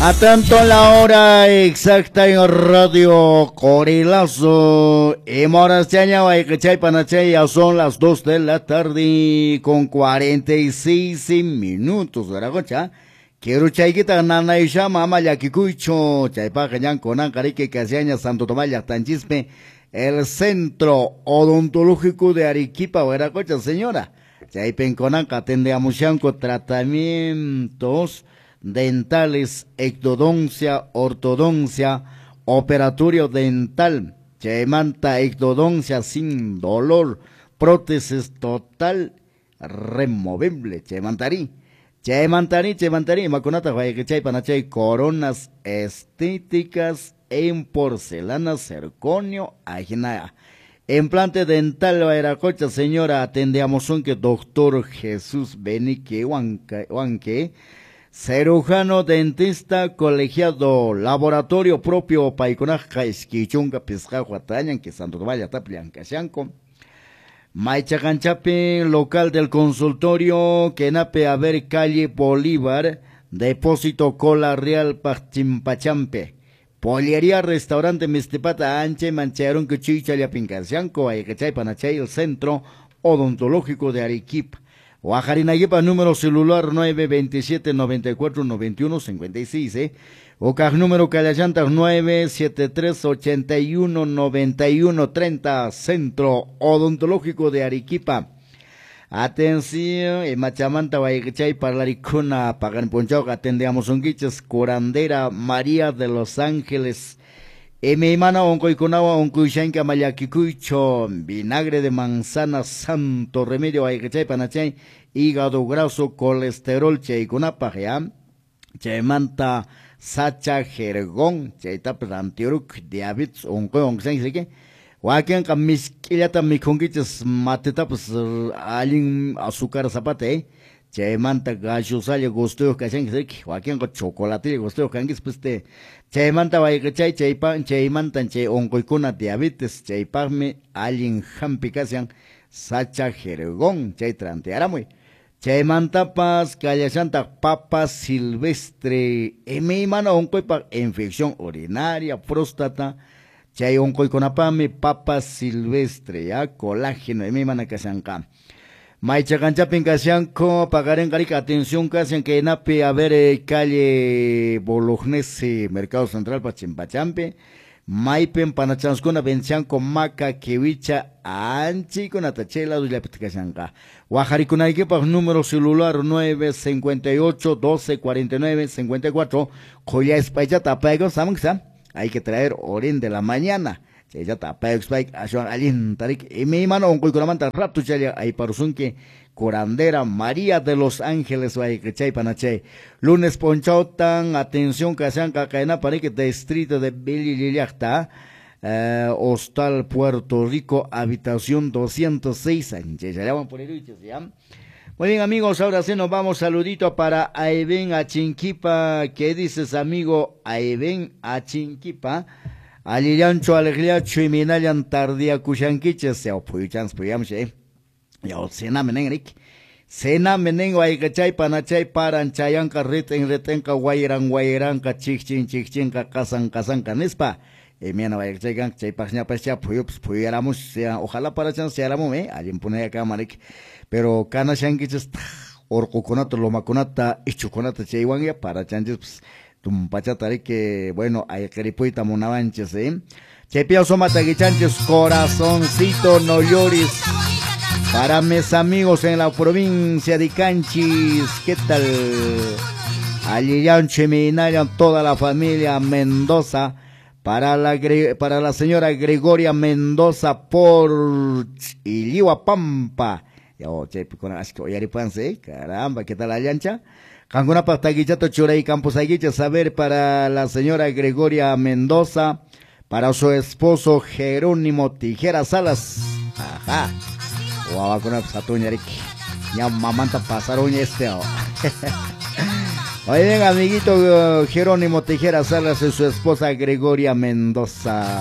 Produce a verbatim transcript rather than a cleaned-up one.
Atento a la hora exacta en Radio Corilazo. Y moras chaña Guaycachay Panachay, ya son las dos de la tarde con cuarenta y seis minutos. ¿Verdad? Quiero chayquita nana y llama Mayaquicucho, chaypa cañan conan carique caseaña Santo Tomás Tanchispe, el Centro Odontológico de Arequipa, ¿verdad, señora? Chaypen conan atende a muchanco tratamientos dentales, ectodoncia, ortodoncia, operatorio dental, chaymanta ectodoncia sin dolor, prótesis total removible, chaymantarí. Chaymantari, chaymantari, macunata, chay panachay, coronas estéticas en porcelana, zirconio, ajinaya. Implante dental, Vairacocha, señora, atendemos un que doctor Jesús Benique Huanque, cirujano dentista colegiado, laboratorio propio, paiconaja, esquichunga, pesca, huatañan, que Santo Tomás Taplian, Cashanco. Maichacanchape, local del consultorio, Kenape, a ver, calle Bolívar, depósito Cola Real, Pachimpachampe, pollería, restaurante Mistipata, Anche, Mancharon, Cuchicha, Liapincasianco, Ayacachay, Panachay, el Centro Odontológico de Arequipa. Oaxarinayepa, número celular nueve veintisiete noventa y cuatro noventa y uno cincuenta y seis, eh. Ocaj número Callayantas nueve setenta y tres ochenta y uno noventa y uno treinta, Centro Odontológico de Arequipa. Atención, en Machamanta, Guayachay, Parlaricuna, Pagan Ponchau, atendemos un guiches, Curandera María de los Ángeles. E mi hermana oncoiconawa oncoishanka mayaquicuicho, vinagre de manzana, santo remedio, Guayachay, Panachay, hígado graso, colesterol, cheiconapa, ya, chaymanta, sacha, jergón, chaytapes, antioruk, diabetes, onco, oncoishanka, ¿qué? Guayan ka miskillata mikongiches matetapes, alin azúcar zapate, eh. Chaymanta gallosalle gusto kachan que Joaquín con chocolate gusto kangis pues te chaymanta Guayachay chaypan chaymanta chay oncoicuna diabetes chaypame alin jampicasian sacha jergón chay tranteara muy chaymanta pas callachanta papa silvestre emi mano oncoipa infección urinaria próstata chay oncoiconapame papa silvestre ya colágeno emi mana kasanka. Maichacanchapin Casianco, Pagaren Carica, atención Casian que nape a ver eh, calle Bolognese, Mercado Central, Pachimpachampe, Maipen, Panachanscona, Bencianco, Maca, Quevicha, Anchi, con Atachela, Duya Pitcasanca. Guajaricunaiquepa, número celular nueve cincuenta y ocho doce cuarenta y nueve cincuenta y cuatro, Joya España, Tapego, Samxa, hay que traer oren de la mañana. Ya está, Paix Spike, Ashuan Alin Tarik, y mi mano, un cuicuramanta, rapto chaya, ahí parusunque, Curandera María de los Ángeles, Guayachay, Panachay. Lunes Ponchautan, atención, Casanca, Caena, Parique, distrito de Bililiachta, eh, Hostal Puerto Rico, habitación doscientos seis, ya llaman por el ¿ya? Muy bien, amigos, ahora sí nos vamos, saludito para Aiben Achinquipa, ¿qué dices, amigo? Aiben Achinquipa. Alillancho, alegriacho y minayan tardía cushanquiches, se opuychans puyamche. Yo, sena menengrik. Sena meneng Guayachay, Panachay, paran chayanca, reten, retenca, guayran, guayranca, chichín, chichínca, casan, casanca, nespa. Y miana Guayachay, gang, chay, pasña, pasña, puyups, puyáramos, ojalá para chan, se haramos, eh, alguien pone acá, marik. Pero cana shanquiches, orcoconata, lomaconata, y choconata, chaywangia, para chanches, pues. Tumpachatari que, bueno, hay caripuita monavanches, eh. Chepia somataguichanches, corazoncito, no llores. Para mis amigos en la provincia de Canchis, ¿qué tal? Allí Minayan, toda la familia Mendoza. Para la, para la señora Gregoria Mendoza por Iliwa Pampa. Yo, chepi, con asco, yaripanse, caramba, ¿qué tal la llancha? Canguna Pastaguichato Churay Campos Aguicha, saber para la señora Gregoria Mendoza, para su esposo Jerónimo Tijera Salas. Ajá. Guau, con Satuñarik. Ya mamanta pasaron este. Oye, bien, amiguito Jerónimo Tijera Salas y su esposa Gregoria Mendoza.